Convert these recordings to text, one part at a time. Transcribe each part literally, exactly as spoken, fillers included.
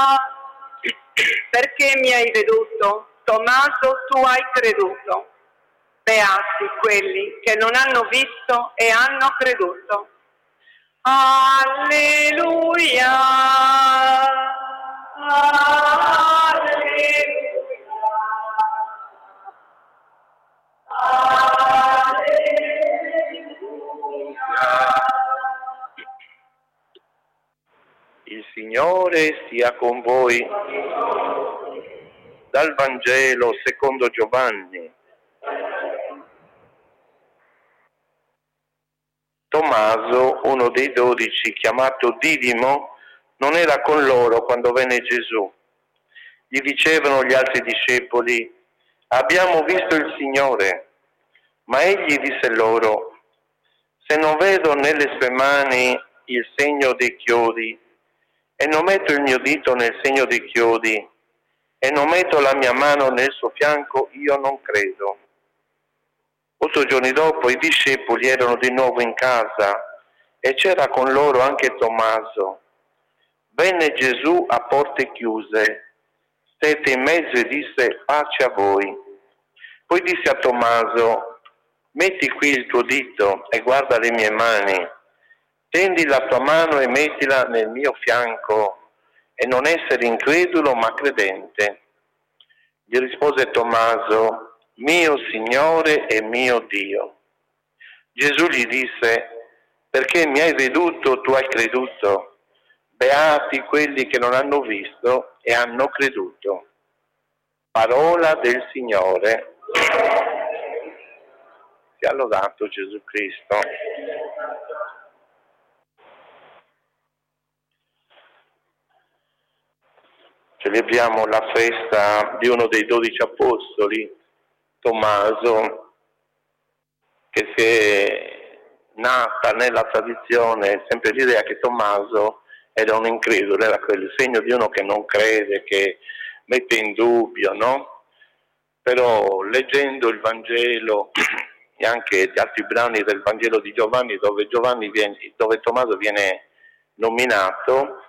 Perché mi hai veduto? Tommaso, tu hai creduto. Beati quelli che non hanno visto e hanno creduto. Alleluia! Alleluia! Il Signore sia con voi. Dal Vangelo secondo Giovanni. Tommaso, uno dei dodici, chiamato Didimo, non era con loro quando venne Gesù. Gli dicevano gli altri discepoli: abbiamo visto il Signore. Ma egli disse loro: se non vedo nelle sue mani il segno dei chiodi, e non metto il mio dito nel segno dei chiodi, e non metto la mia mano nel suo fianco, io non credo. Otto giorni dopo i discepoli erano di nuovo in casa e c'era con loro anche Tommaso. Venne Gesù a porte chiuse, stette in mezzo e disse: pace a voi. Poi disse a Tommaso: metti qui il tuo dito e guarda le mie mani. Tendi la tua mano e mettila nel mio fianco, e non essere incredulo ma credente. Gli rispose Tommaso: mio Signore e mio Dio. Gesù gli disse: perché mi hai veduto, tu hai creduto. Beati quelli che non hanno visto e hanno creduto. Parola del Signore. Sia lodato Gesù Cristo. Celebriamo la festa di uno dei dodici apostoli, Tommaso, che si è nata nella tradizione sempre l'idea che Tommaso era un incredulo, era quel segno di uno che non crede, che mette in dubbio, no? Però leggendo il Vangelo e anche gli altri brani del Vangelo di Giovanni, dove, Giovanni viene, dove Tommaso viene nominato,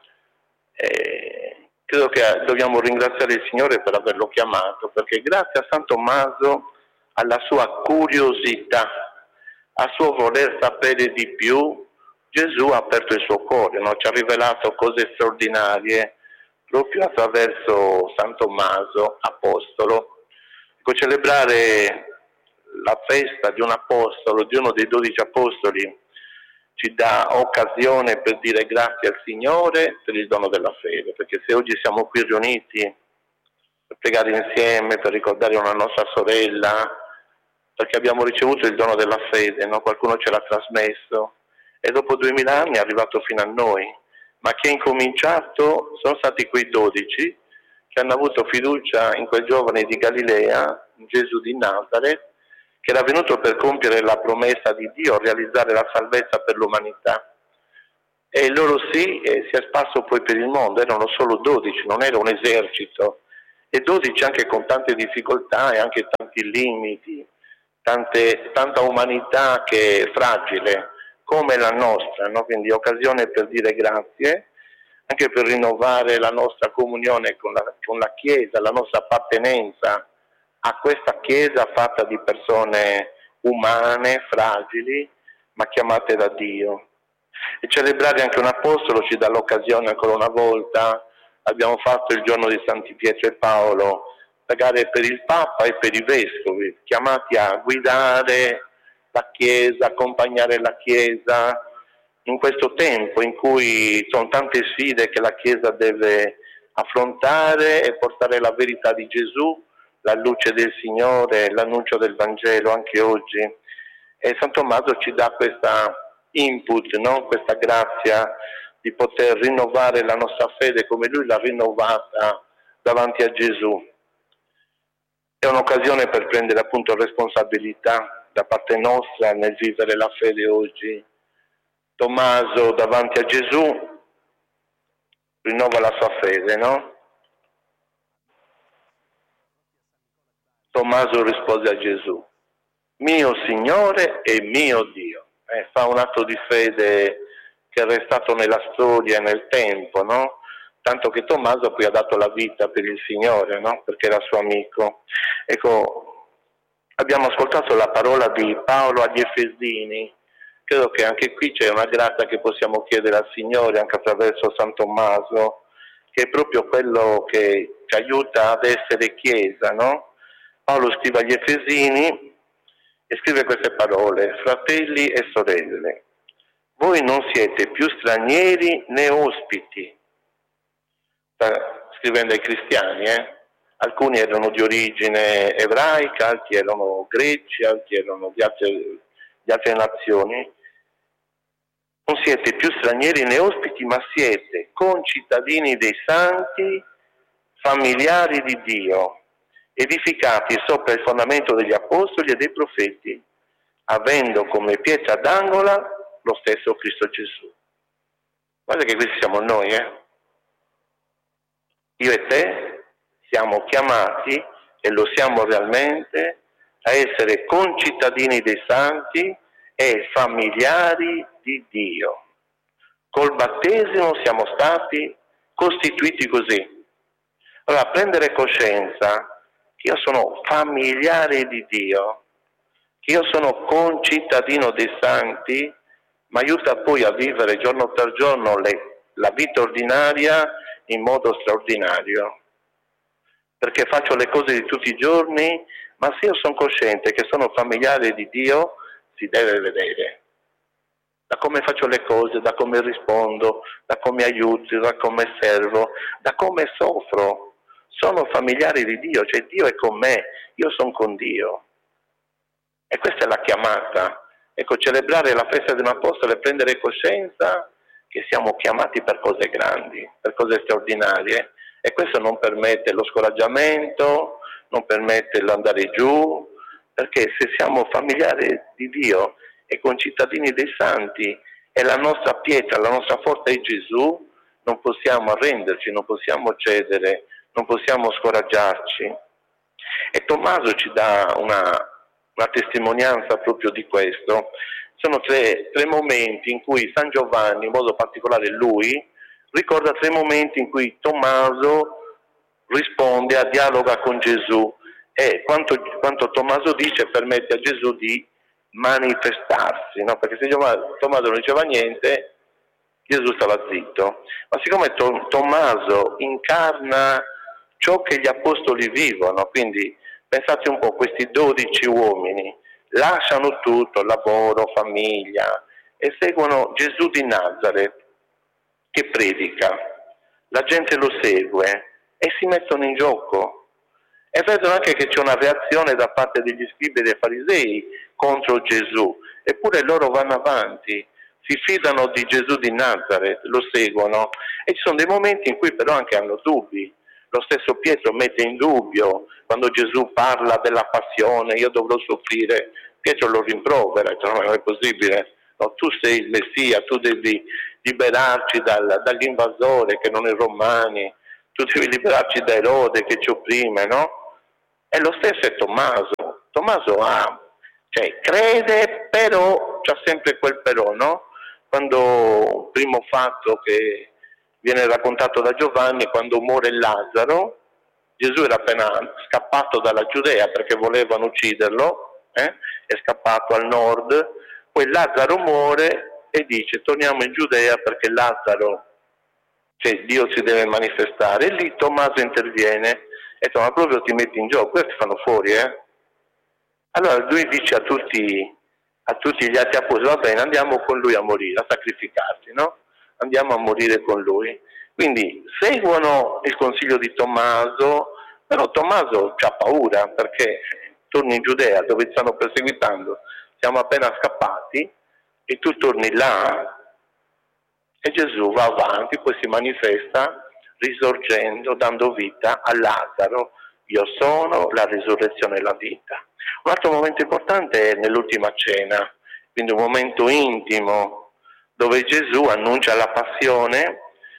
eh, credo che dobbiamo ringraziare il Signore per averlo chiamato, perché grazie a San Tommaso, alla sua curiosità, al suo voler sapere di più, Gesù ha aperto il suo cuore, no? Ci ha rivelato cose straordinarie proprio attraverso San Tommaso, apostolo. Ecco, celebrare la festa di un apostolo, di uno dei dodici apostoli, ci dà occasione per dire grazie al Signore per il dono della fede, perché se oggi siamo qui riuniti per pregare insieme, per ricordare una nostra sorella, perché abbiamo ricevuto il dono della fede, no? Qualcuno ce l'ha trasmesso e dopo duemila anni è arrivato fino a noi, ma chi ha incominciato sono stati quei dodici che hanno avuto fiducia in quel giovane di Galilea, in Gesù di Nazareth, che era venuto per compiere la promessa di Dio, realizzare la salvezza per l'umanità. E il loro sì eh, si è sparso poi per il mondo, erano solo dodici, non era un esercito, e dodici anche con tante difficoltà e anche tanti limiti, tante, tanta umanità che è fragile, come la nostra, no? Quindi occasione per dire grazie, anche per rinnovare la nostra comunione con la, con la Chiesa, la nostra appartenenza a questa Chiesa fatta di persone umane, fragili, ma chiamate da Dio. E celebrare anche un apostolo ci dà l'occasione ancora una volta, abbiamo fatto il giorno di Santi Pietro e Paolo, pregare per il Papa e per i Vescovi, chiamati a guidare la Chiesa, accompagnare la Chiesa in questo tempo in cui sono tante sfide che la Chiesa deve affrontare e portare la verità di Gesù, la luce del Signore, l'annuncio del Vangelo anche oggi. E San Tommaso ci dà questa input, no? Questa grazia di poter rinnovare la nostra fede come Lui l'ha rinnovata davanti a Gesù. È un'occasione per prendere appunto responsabilità da parte nostra nel vivere la fede oggi. Tommaso davanti a Gesù rinnova la sua fede, no? Tommaso rispose a Gesù: mio Signore e mio Dio. Eh, fa un atto di fede che è restato nella storia e nel tempo, no? tanto che Tommaso poi ha dato la vita per il Signore, no? Perché era suo amico. Ecco, abbiamo ascoltato la parola di Paolo agli Efesini, credo che anche qui c'è una grazia che possiamo chiedere al Signore anche attraverso San Tommaso, che è proprio quello che ci aiuta ad essere Chiesa, no? Paolo scrive agli Efesini e scrive queste parole: fratelli e sorelle, voi non siete più stranieri né ospiti, sta scrivendo ai cristiani, eh? Alcuni erano di origine ebraica, altri erano greci, altri erano di altre, di altre nazioni. Non siete più stranieri né ospiti, ma siete concittadini dei santi, familiari di Dio, edificati sopra il fondamento degli apostoli e dei profeti, avendo come pietra d'angola lo stesso Cristo Gesù. Guarda che questi siamo noi, eh? Io e te siamo chiamati, e lo siamo realmente, a essere concittadini dei santi e familiari di Dio. Col battesimo siamo stati costituiti così. Allora, prendere coscienza che io sono familiare di Dio, che io sono concittadino dei santi, mi aiuta poi a vivere giorno per giorno le, la vita ordinaria in modo straordinario. Perché faccio le cose di tutti i giorni, ma se io sono cosciente che sono familiare di Dio, si deve vedere. Da come faccio le cose, da come rispondo, da come aiuto, da come servo, da come soffro. Sono familiare di Dio, cioè Dio è con me, io sono con Dio. E questa è la chiamata. Ecco, celebrare la festa di un apostolo e prendere coscienza che siamo chiamati per cose grandi, per cose straordinarie. E questo non permette lo scoraggiamento, non permette l'andare giù, perché se siamo familiari di Dio e concittadini dei santi e la nostra pietra, la nostra forza è Gesù, non possiamo arrenderci, non possiamo cedere, non possiamo scoraggiarci. E Tommaso ci dà una, una testimonianza proprio di questo. Sono tre, tre momenti in cui San Giovanni, in modo particolare lui, ricorda tre momenti in cui Tommaso risponde, a dialoga con Gesù, e quanto, quanto Tommaso dice permette a Gesù di manifestarsi, no? Perché se Tommaso non diceva niente, Gesù stava zitto. Ma siccome Tom, Tommaso incarna ciò che gli apostoli vivono, quindi pensate un po', questi dodici uomini lasciano tutto, lavoro, famiglia, e seguono Gesù di Nazaret, che predica. La gente lo segue e si mettono in gioco. E vedono anche che c'è una reazione da parte degli scribi e dei farisei contro Gesù, eppure loro vanno avanti, si fidano di Gesù di Nazaret, lo seguono, e ci sono dei momenti in cui però anche hanno dubbi. Lo stesso Pietro mette in dubbio quando Gesù parla della passione, io dovrò soffrire. Pietro lo rimprovera, dice, no, non è possibile, no, tu sei il Messia, tu devi liberarci dal, dall'invasore che non è romani, tu devi liberarci da Erode che ci opprime, no? E lo stesso è Tommaso. Tommaso ha, cioè, crede, però c'ha sempre quel però, no? Quando, primo fatto che viene raccontato da Giovanni, quando muore Lazzaro, Gesù era appena scappato dalla Giudea perché volevano ucciderlo, eh? È scappato al nord, poi Lazzaro muore e dice torniamo in Giudea perché Lazzaro, cioè Dio si deve manifestare, e lì Tommaso interviene e dice ma proprio ti metti in gioco, questi fanno fuori, eh? Allora lui dice a tutti, a tutti gli altri apostoli, va bene, andiamo con lui a morire, a sacrificarci, no? Andiamo a morire con lui. Quindi seguono il consiglio di Tommaso, però Tommaso ha paura perché torni in Giudea dove ti stanno perseguitando, siamo appena scappati e tu torni là. E Gesù va avanti, poi si manifesta risorgendo, dando vita a Lazzaro. Io sono la risurrezione e la vita. Un altro momento importante è nell'ultima cena, quindi un momento intimo dove Gesù annuncia la passione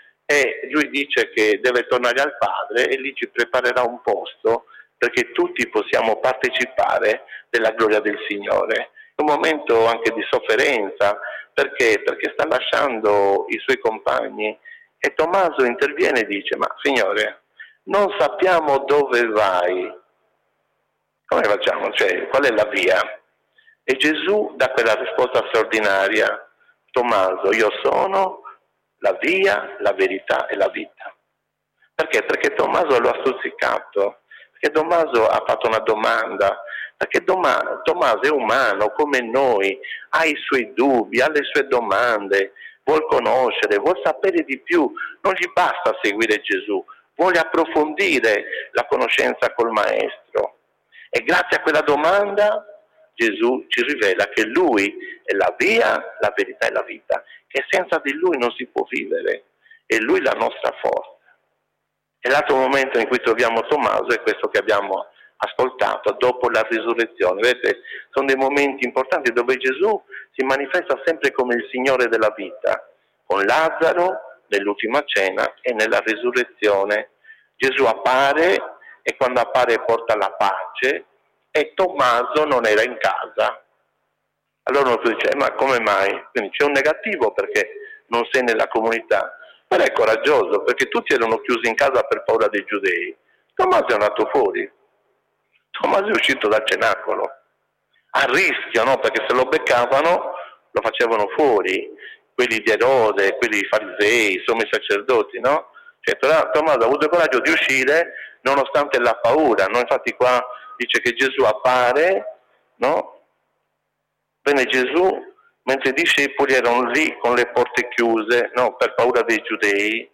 e lui dice che deve tornare al Padre e lì ci preparerà un posto perché tutti possiamo partecipare della gloria del Signore. È un momento anche di sofferenza, perché? Perché sta lasciando i suoi compagni E Tommaso interviene e dice: ma Signore, non sappiamo dove vai. Come facciamo? Cioè, qual è la via? E Gesù dà quella risposta straordinaria: Tommaso, io sono la via, la verità e la vita. Perché? Perché Tommaso lo ha stuzzicato, perché Tommaso ha fatto una domanda, perché Doma- Tommaso è umano come noi, ha i suoi dubbi, ha le sue domande, vuol conoscere, vuol sapere di più, non gli basta seguire Gesù, vuole approfondire la conoscenza col Maestro. E grazie a quella domanda Gesù ci rivela che Lui è la via, la verità e la vita, che senza di Lui non si può vivere, è Lui la nostra forza. E l'altro momento in cui troviamo Tommaso è questo che abbiamo ascoltato, dopo la risurrezione. Vedete, sono dei momenti importanti dove Gesù si manifesta sempre come il Signore della vita, con Lazzaro nell'ultima cena e nella risurrezione. Gesù appare e quando appare porta la pace, e Tommaso non era in casa. Allora uno dice: ma come mai? Quindi c'è un negativo perché non sei nella comunità. Però è coraggioso, perché tutti erano chiusi in casa per paura dei giudei. Tommaso è andato fuori. Tommaso è uscito dal cenacolo. A rischio, no? Perché se lo beccavano lo facevano fuori. Quelli di Erode, quelli di farisei, insomma i sacerdoti, no? Cioè, Tommaso ha avuto il coraggio di uscire nonostante la paura, no? Infatti qua dice che Gesù appare, no? Venne Gesù mentre i discepoli erano lì con le porte chiuse, no? Per paura dei giudei.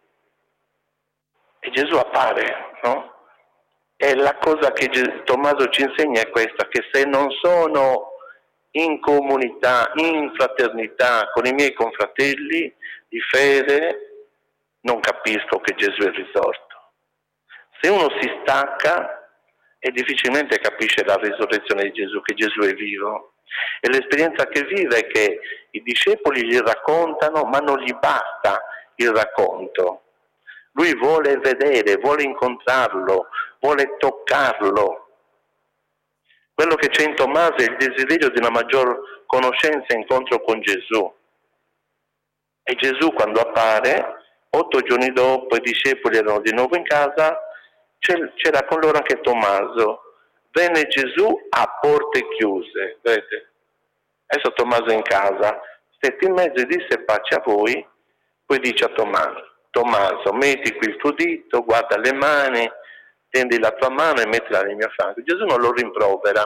E Gesù appare, no? E la cosa che Tommaso ci insegna è questa, che se non sono in comunità, in fraternità con i miei confratelli di fede, non capisco che Gesù è risorto. Se uno si stacca e difficilmente capisce la risurrezione di Gesù, che Gesù è vivo. E l'esperienza che vive è che i discepoli gli raccontano, ma non gli basta il racconto. Lui vuole vedere, vuole incontrarlo, vuole toccarlo. Quello che c'è in Tommaso è il desiderio di una maggior conoscenza e incontro con Gesù. E Gesù, quando appare, otto giorni dopo i discepoli erano di nuovo in casa, c'era con loro anche Tommaso. Venne Gesù a porte chiuse, vedete? Adesso Tommaso è in casa, stette in mezzo e disse: pace a voi. Poi dice a Tommaso: Tommaso, metti qui il tuo dito, guarda le mani, tendi la tua mano e mettila nel mio fianco. Gesù non lo rimprovera,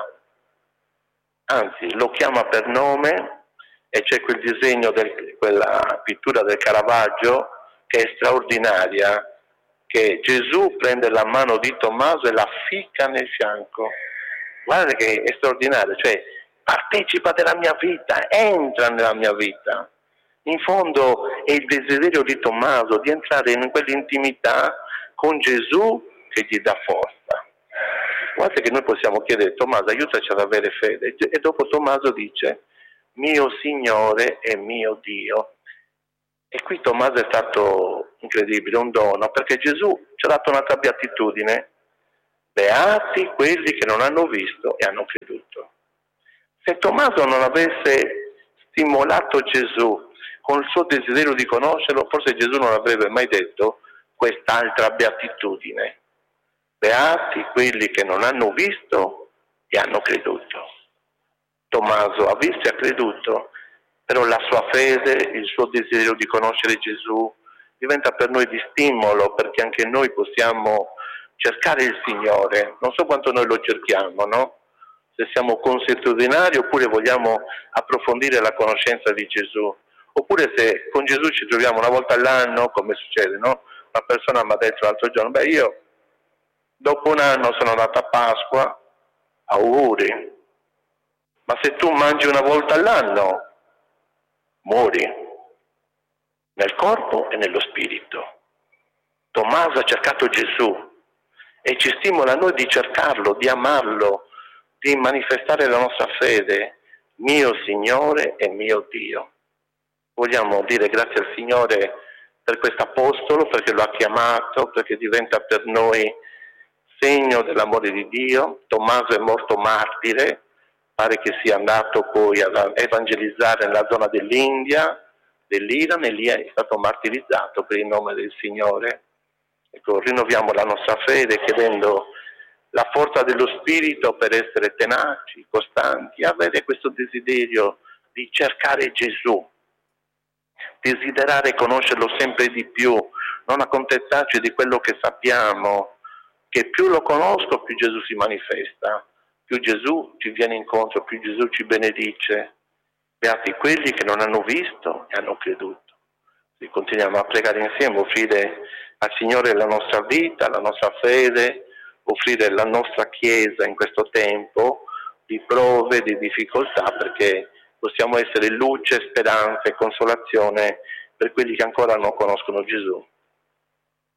anzi lo chiama per nome, e c'è quel disegno, del, quella pittura del Caravaggio che è straordinaria, che Gesù prende la mano di Tommaso e la ficca nel fianco. Guardate che è straordinario, cioè partecipa della mia vita, entra nella mia vita. In fondo è il desiderio di Tommaso di entrare in quell'intimità con Gesù che gli dà forza. Guardate che noi possiamo chiedere: Tommaso, aiutaci ad avere fede. E dopo Tommaso dice: mio Signore e mio Dio. E qui Tommaso è stato incredibile, un dono, perché Gesù ci ha dato un'altra beatitudine: beati quelli che non hanno visto e hanno creduto. Se Tommaso non avesse stimolato Gesù con il suo desiderio di conoscerlo, forse Gesù non avrebbe mai detto quest'altra beatitudine: beati quelli che non hanno visto e hanno creduto. Tommaso ha visto e ha creduto, però la sua fede, il suo desiderio di conoscere Gesù diventa per noi di stimolo, perché anche noi possiamo cercare il Signore. Non so quanto noi lo cerchiamo, no? Se siamo consuetudinari oppure vogliamo approfondire la conoscenza di Gesù, oppure se con Gesù ci troviamo una volta all'anno, come succede, no? Una persona mi ha detto l'altro giorno: beh, io dopo un anno sono andato a Pasqua, auguri, ma se tu mangi una volta all'anno muori nel corpo e nello spirito. Tommaso ha cercato Gesù e ci stimola a noi di cercarlo, di amarlo, di manifestare la nostra fede: mio Signore e mio Dio. Vogliamo dire grazie al Signore per questo apostolo, perché lo ha chiamato, perché diventa per noi segno dell'amore di Dio. Tommaso è morto martire, pare che sia andato poi ad evangelizzare nella zona dell'India, dell'Iran, Elia è stato martirizzato per il nome del Signore. Ecco, rinnoviamo la nostra fede chiedendo la forza dello Spirito per essere tenaci, costanti, avere questo desiderio di cercare Gesù, desiderare conoscerlo sempre di più, non accontentarci di quello che sappiamo, che più lo conosco più Gesù si manifesta, più Gesù ci viene incontro, più Gesù ci benedice. Beati quelli che non hanno visto e hanno creduto. E continuiamo a pregare insieme, offrire al Signore la nostra vita, la nostra fede, offrire la nostra Chiesa in questo tempo di prove, di difficoltà, perché possiamo essere luce, speranza e consolazione per quelli che ancora non conoscono Gesù.